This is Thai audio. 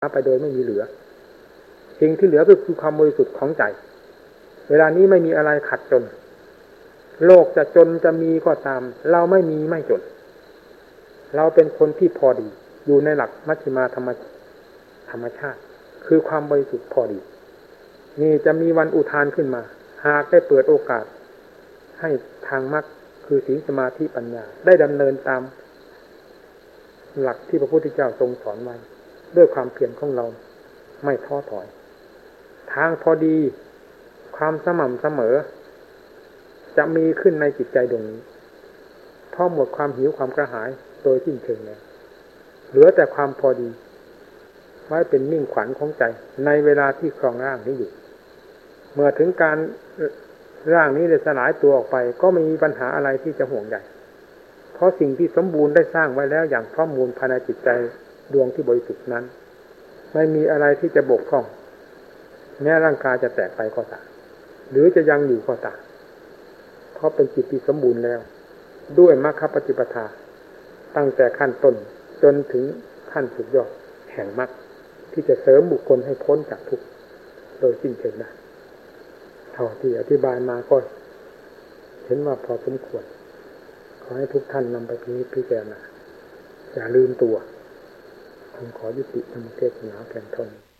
ไปโดยไม่มีเหลือสิ่งที่เหลือก็คือความบริสุทธิ์ของใจเวลานี้ไม่มีอะไรขัดจนโลกจะจนจะมีก็ตามเราไม่มีไม่จนเราเป็นคนที่พอดีอยู่ในหลักมัชฌิมาธรรมชาติคือความบริสุทธิ์พอดีนี่จะมีวันอุทานขึ้นมาหากได้เปิดโอกาสให้ทางมรรคคือศีลสมาธิปัญญาได้ดำเนินตามหลักที่พระพุทธเจ้าทรงสอนไว้ด้วยความเพียรของเราไม่ท้อถอยทางพอดีความสม่ำเสมอจะมีขึ้นในจิตใจดวงนี้พอหมดความหิวความกระหายโดยสิ้นเชิงแล้วเหลือแต่ความพอดีไว้เป็นมิ่งขวัญของใจในเวลาที่ครองร่างนี้อยู่เมื่อถึงการร่างนี้ได้สลายตัวออกไปก็ไม่มีปัญหาอะไรที่จะห่วงใยเพราะสิ่งที่สมบูรณ์ได้สร้างไว้แล้วอย่างพร้อมมูลภายในจิตใจดวงที่บริสุทธิ์นั้นไม่มีอะไรที่จะบกพร่องแม้ร่างกายจะแตกไปก็ตามหรือจะยังอยู่ก็ตามเพราะเป็นจิตที่สมบูรณ์แล้วด้วยมรรคปฏิปทาตั้งแต่ขั้นต้นจนถึงขั้นสุดยอดแห่งมรรคที่จะเสริมบุคคลให้พ้นจากทุกข์โดยสิ้นเชิงได้เท่าที่อธิบายมาก็เห็นว่าพอสมควรขอให้ทุกท่านนำไปพิจารณาอย่าลืมตัวผมขอยุติธรรมเทศนาเพียงเท่านี้